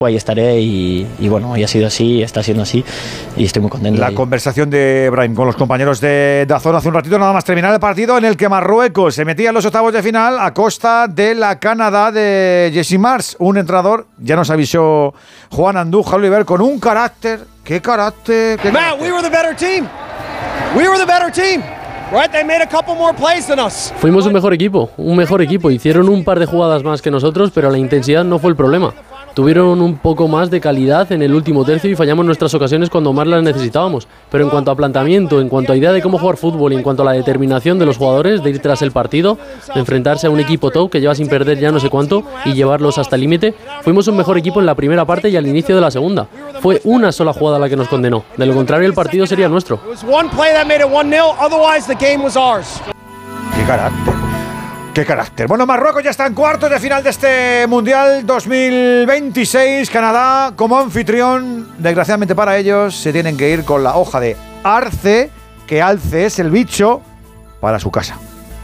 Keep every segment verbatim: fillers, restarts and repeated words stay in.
ahí estaré y, y bueno, hoy ha sido así, está siendo así y estoy muy contento. La ahí. Conversación de Brahim con los compañeros de Dazón hace un ratito, nada más terminar el partido en el que Marruecos se metía en los octavos de final a costa de la Canadá de Jesse Marsh, un entrenador, ya nos avisó Juan Andújar Oliver, con un carácter, qué carácter, qué Matt, carácter. we were the better team. We were the better team. Right? They made a couple more plays than us. Fuimos un mejor equipo, un mejor equipo. Hicieron un par de jugadas más que nosotros, pero la intensidad no fue el problema. Tuvieron un poco más de calidad en el último tercio y fallamos nuestras ocasiones cuando más las necesitábamos. Pero en cuanto a planteamiento, en cuanto a idea de cómo jugar fútbol y en cuanto a la determinación de los jugadores de ir tras el partido, de enfrentarse a un equipo top que lleva sin perder ya no sé cuánto y llevarlos hasta el límite, fuimos un mejor equipo en la primera parte y al inicio de la segunda. Fue una sola jugada la que nos condenó. De lo contrario, el partido sería nuestro. Qué carácter. Qué carácter. Bueno, Marruecos ya está en cuartos de final de este Mundial dos mil veintiséis. Canadá, como anfitrión, desgraciadamente para ellos, se tienen que ir con la hoja de arce, que alce es el bicho, para su casa.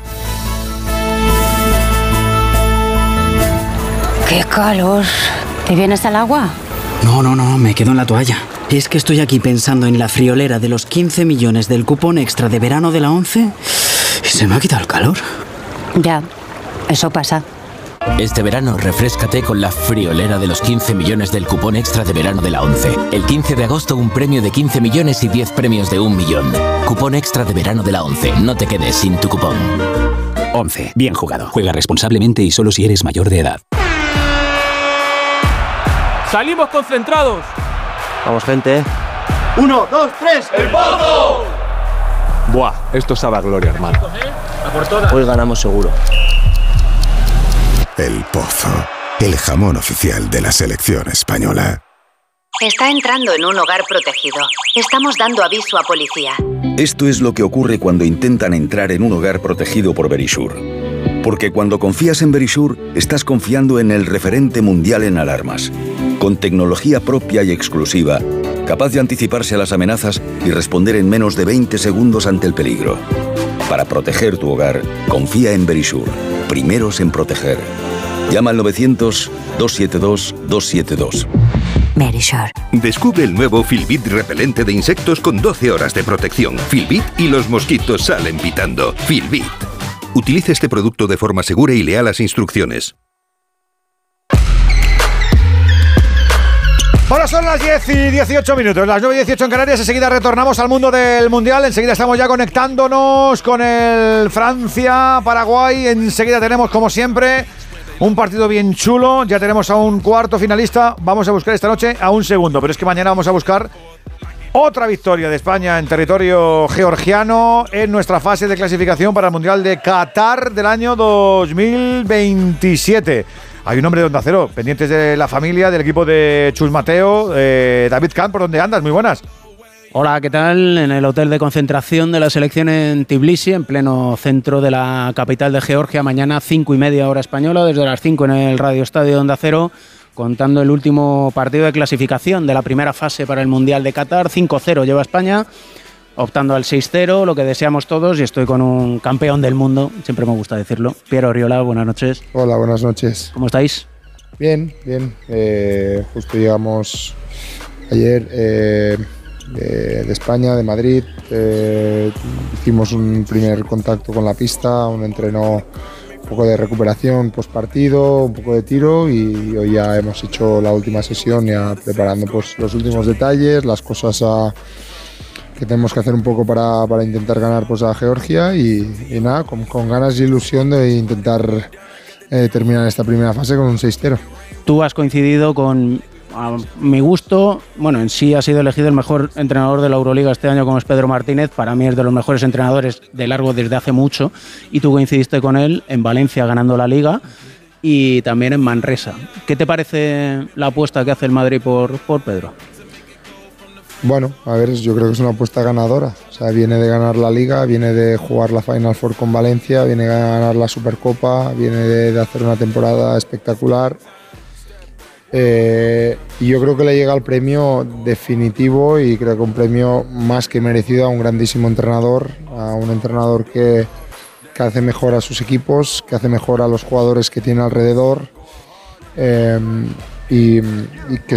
¡Qué calor! ¿Te vienes al agua? No, no, no, me quedo en la toalla. Es que estoy aquí pensando en la friolera de los quince millones del cupón extra de verano de la ONCE y se me ha quitado el calor. Ya, eso pasa. Este verano refréscate con la friolera de los quince millones del cupón extra de verano de la ONCE. El quince de agosto un premio de quince millones y diez premios de un millón. Cupón extra de verano de la ONCE. No te quedes sin tu cupón. ONCE. Bien jugado. Juega responsablemente y solo si eres mayor de edad. ¡Salimos concentrados! Vamos, gente. Uno, dos, tres. ¡El Pozo! Buah, esto sabe a gloria, hermano. Hoy ganamos seguro. El Pozo, el jamón oficial de la selección española. Está entrando en un hogar protegido. Estamos dando aviso a policía. Esto es lo que ocurre cuando intentan entrar en un hogar protegido por Verisure. Porque cuando confías en Verisure, estás confiando en el referente mundial en alarmas. Con tecnología propia y exclusiva, capaz de anticiparse a las amenazas y responder en menos de veinte segundos ante el peligro. Para proteger tu hogar, confía en Verisure. Primeros en proteger. Llama al novecientos, doscientos setenta y dos, doscientos setenta y dos. Verisure. Descubre el nuevo Filbit repelente de insectos con doce horas de protección. Filbit y los mosquitos salen pitando. Filbit. Utilice este producto de forma segura y lea las instrucciones. Ahora son las diez y dieciocho minutos, las nueve y dieciocho en Canarias. Enseguida retornamos al mundo del Mundial. Enseguida estamos ya conectándonos con el Francia-Paraguay. Enseguida tenemos, como siempre, un partido bien chulo. Ya tenemos a un cuarto finalista. Vamos a buscar esta noche a un segundo, pero es que mañana vamos a buscar otra victoria de España en territorio georgiano en nuestra fase de clasificación para el Mundial de Qatar del año dos mil veintisiete. Hay un hombre de Onda Cero, pendientes de la familia, del equipo de Chus Mateo, eh, David Camp, ¿por dónde andas? Muy buenas. Hola, ¿qué tal? En el hotel de concentración de la selección en Tbilisi, en pleno centro de la capital de Georgia, mañana cinco y media hora española, desde las cinco en el Radio Estadio de Onda Cero, contando el último partido de clasificación de la primera fase para el Mundial de Qatar. cinco cero lleva España, optando al seis cero, lo que deseamos todos, y estoy con un campeón del mundo, siempre me gusta decirlo. Piero Oriola, buenas noches. Hola, buenas noches. ¿Cómo estáis? Bien, bien. Eh, justo llegamos ayer eh, de, de España, de Madrid. Eh, hicimos un primer contacto con la pista, un entreno, un poco de recuperación post partido, un poco de tiro, y hoy ya hemos hecho la última sesión, ya preparando pues los últimos detalles, las cosas a que tenemos que hacer un poco para, para intentar ganar pues a Georgia y, y nada, con, con ganas y ilusión de intentar eh, terminar esta primera fase con un seis cero. Tú has coincidido con, a mi gusto, bueno, en sí ha sido elegido el mejor entrenador de la Euroliga este año, como es Pedro Martínez. Para mí es de los mejores entrenadores de largo desde hace mucho, y tú coincidiste con él en Valencia ganando la Liga y también en Manresa. ¿Qué te parece la apuesta que hace el Madrid por, por Pedro? Bueno, a ver, yo creo que es una apuesta ganadora. O sea, viene de ganar la Liga, viene de jugar la Final Four con Valencia, viene de ganar la Supercopa, viene de, de hacer una temporada espectacular. Eh, y yo creo que le llega el premio definitivo, y creo que un premio más que merecido a un grandísimo entrenador, a un entrenador que, que hace mejor a sus equipos, que hace mejor a los jugadores que tiene alrededor. Eh, y, y que